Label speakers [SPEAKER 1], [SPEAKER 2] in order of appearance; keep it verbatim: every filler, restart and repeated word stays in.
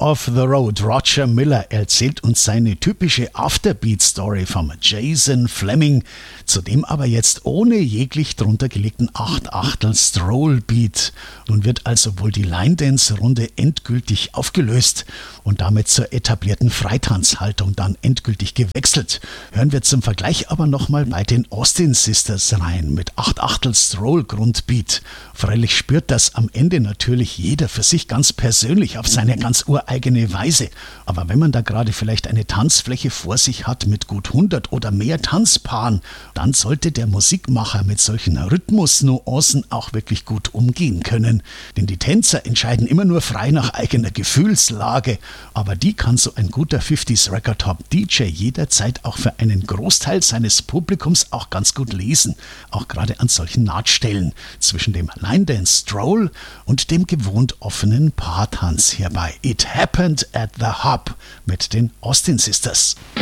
[SPEAKER 1] of the Road. Roger Miller erzählt uns seine typische Afterbeat-Story vom Jason Fleming, zudem aber jetzt ohne jeglich drunter gelegten Acht-Achtel-Stroll-Beat. Nun wird also wohl die Line-Dance-Runde endgültig aufgelöst und damit zur etablierten Freitanzhaltung dann endgültig gewechselt. Hören wir zum Vergleich aber nochmal bei den Austin Sisters rein mit Acht-Achtel-Stroll-Grundbeat. Freilich spürt das am Ende natürlich jeder für sich ganz persönlich auf seine ganz ureigene Weise. Aber wenn man da gerade vielleicht eine Tanzfläche vor sich hat mit gut hundert oder mehr Tanzpaaren, dann sollte der Musikmacher mit solchen Rhythmusnuancen auch wirklich gut umgehen können. Denn die Tänzer entscheiden immer nur frei nach eigener Gefühlslage. Aber die kann so ein guter fünfziger Record-Top-D J jederzeit auch für einen Großteil seines Publikums auch ganz gut lesen. Auch gerade an solchen Nahtstellen zwischen dem Line-Dance-Stroll und dem gewohnt offenen Paartanz hier bei It Happened at the Hub mit den Austin Sisters.